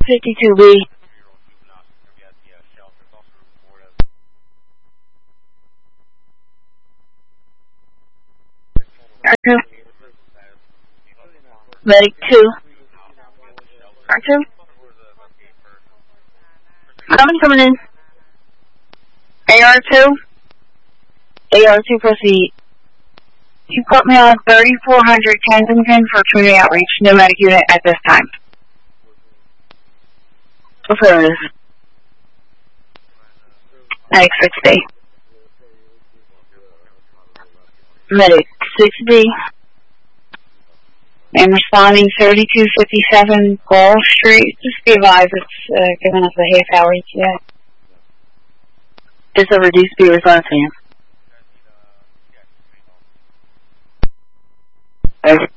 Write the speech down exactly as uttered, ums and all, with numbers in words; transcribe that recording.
fifty-two B. R two. Medic two. R two. Coming, coming in. A R two. A R two, proceed. You put me on thirty-four hundred Kensington for community outreach. No medic unit at this time. Affirmative. Medic six B. Medic six B. I'm responding thirty-two fifty-seven Ball Street. Just be advised it's uh, giving us a half hour each day. It's a reduced speed response time. Okay.